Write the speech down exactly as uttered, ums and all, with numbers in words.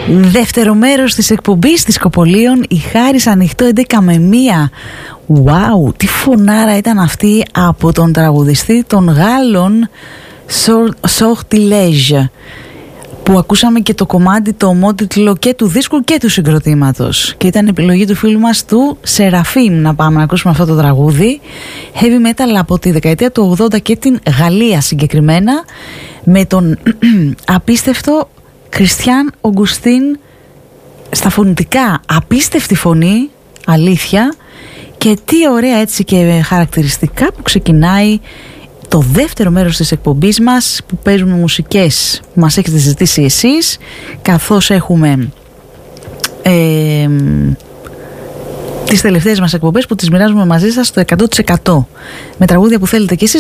Δεύτερο μέρος της εκπομπής της Σκοπολίων, η Χάρις ανοιχτό έντεκα με μία. Wow, τι φωνάρα ήταν αυτή από τον τραγουδιστή των Γάλλων Sortilège, που ακούσαμε και το κομμάτι, το ομότιτλο και του δίσκου και του συγκροτήματος, και ήταν επιλογή του φίλου μας του Σεραφείμ να πάμε να ακούσουμε αυτό το τραγούδι. Heavy metal από τη δεκαετία του ογδόντα και την Γαλλία συγκεκριμένα, με τον απίστευτο Κριστιαν Ογκουστίν στα φωνητικά. Απίστευτη φωνή, αλήθεια, και τι ωραία έτσι και χαρακτηριστικά που ξεκινάει το δεύτερο μέρος της εκπομπής μας, που παίζουμε μουσικές που μας έχετε ζητήσει εσείς, καθώς έχουμε ε, τις τελευταίες μας εκπομπές που τις μοιράζουμε μαζί σας στο εκατό τοις εκατό με τραγούδια που θέλετε κι εσείς